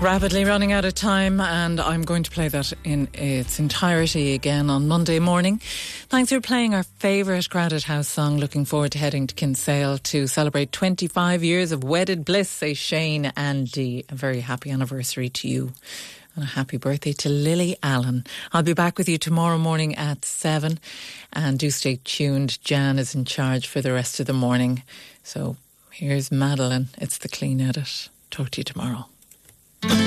Rapidly running out of time, and I'm going to play that in its entirety again on Monday morning. Thanks for playing our favourite Crowded House song. Looking forward to heading to Kinsale to celebrate 25 years of wedded bliss, say Shane and Dee. A very happy anniversary to you. And a happy birthday to Lily Allen. I'll be back with you tomorrow morning at 7. And do stay tuned. Jan is in charge for the rest of the morning. So here's Madeline. It's the clean edit. Talk to you tomorrow.